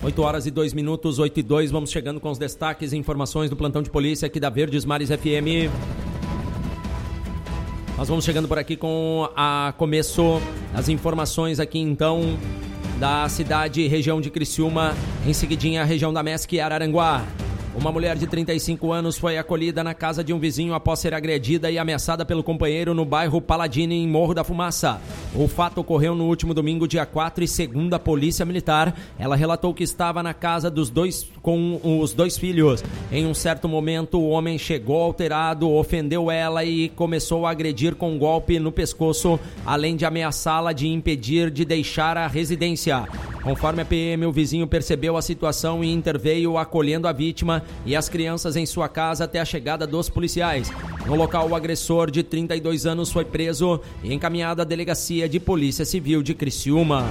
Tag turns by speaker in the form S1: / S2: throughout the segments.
S1: 8h02, 8h02, vamos chegando com os destaques e informações do plantão de polícia aqui da Verdes Mares FM. Nós vamos chegando por aqui com começo as informações aqui então da cidade e região de Criciúma, em seguidinha a região da MESC e Araranguá. Uma mulher de 35 anos foi acolhida na casa de um vizinho após ser agredida e ameaçada pelo companheiro no bairro Paladini, em Morro da Fumaça. O fato ocorreu no último domingo, dia 4, e segundo a Polícia Militar, ela relatou que estava na casa com os dois filhos. Em um certo momento, o homem chegou alterado, ofendeu ela e começou a agredir com um golpe no pescoço, além de ameaçá-la de impedir de deixar a residência. Conforme a PM, o vizinho percebeu a situação e interveio acolhendo a vítima e as crianças em sua casa até a chegada dos policiais. No local, o agressor de 32 anos foi preso e encaminhado à Delegacia de Polícia Civil de Criciúma.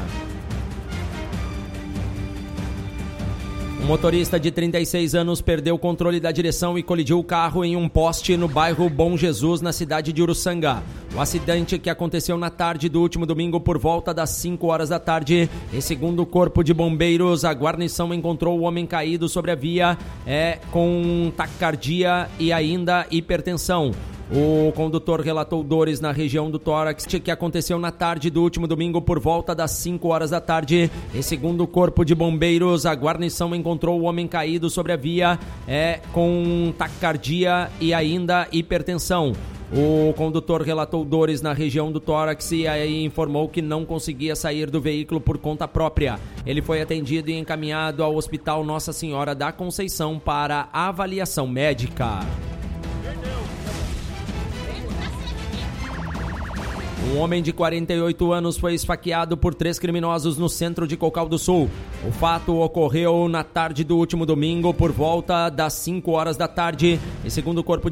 S1: Um motorista de 36 anos perdeu o controle da direção e colidiu o carro em um poste no bairro Bom Jesus, na cidade de Uruçanga. O acidente, que aconteceu na tarde do último domingo por volta das 5 horas da tarde, e segundo o Corpo de Bombeiros, a guarnição encontrou o homem caído sobre a via com taquicardia e ainda hipertensão. O condutor relatou dores na região do tórax, que aconteceu na tarde do último domingo por volta das 5 horas da tarde. E segundo o Corpo de Bombeiros, a guarnição encontrou o homem caído sobre a via com taquicardia e ainda hipertensão. O condutor relatou dores na região do tórax e aí informou que não conseguia sair do veículo por conta própria. Ele foi atendido e encaminhado ao Hospital Nossa Senhora da Conceição para avaliação médica. Um homem de 48 anos foi esfaqueado por 3 criminosos no centro de Cocal do Sul. O fato ocorreu na tarde do último domingo por volta das 5 horas da tarde e segundo o Corpo de